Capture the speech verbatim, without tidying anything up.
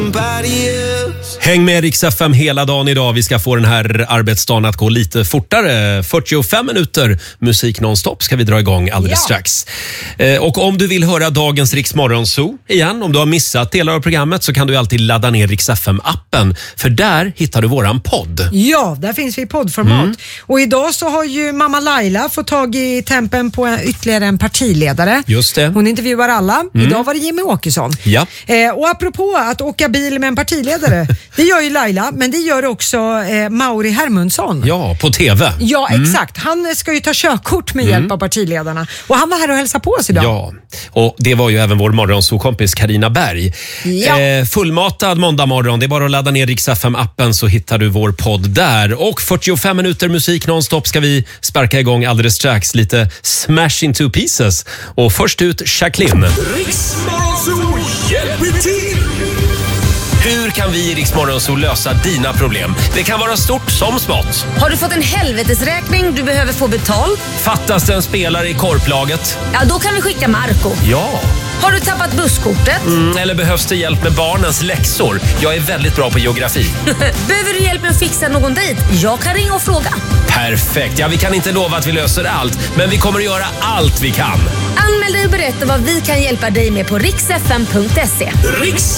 Häng med Rix F M hela dagen idag. Vi ska få den här arbetsdagen att gå lite fortare. fyrtiofem minuter musik nonstop ska vi dra igång alldeles ja. strax. Eh, och om du vill höra dagens Rix Morgonzoo igen, om du har missat delar av programmet, så kan du alltid ladda ner Rix F M-appen. För där hittar du våran podd. Ja, där finns vi i poddformat. Mm. Och idag så har ju mamma Laila fått tag i tempen på ytterligare en partiledare. Just det. Hon intervjuar alla. Mm. Idag var det Jimmy Åkesson. Ja. Eh, och apropå att åka bil med en partiledare, det gör ju Laila, men det gör också eh, Mauri Hermundsson. Ja, på T V. Ja, exakt. Han ska ju ta körkort med mm. hjälp av partiledarna. Och han var här och hälsade på oss idag. Ja, och det var ju även vår morgonsokompis Carina Berg. Ja. Eh, fullmatad måndag morgon. Det är bara att ladda ner Rix F M-appen så hittar du vår podd där. Och fyrtiofem minuter musik nonstop ska vi sparka igång alldeles strax. Lite Smash into pieces. Och först ut Jacqueline. Rix Morgonzoo hjälper till! Hur kan vi i Rix Morgonzoo lösa dina problem? Det kan vara stort som smått. Har du fått en helvetesräkning du behöver få betalt? Fattas det en spelare i korplaget? Ja, då kan vi skicka Marco. Ja. Har du tappat busskortet? Mm, eller behövs det hjälp med barnens läxor? Jag är väldigt bra på geografi. Behöver du hjälp med att fixa någon dejt? Jag kan ringa och fråga. Perfekt. Ja, vi kan inte lova att vi löser allt, men vi kommer att göra allt vi kan. Anmäl dig och berätta vad vi kan hjälpa dig med på riks f m punkt se. Riks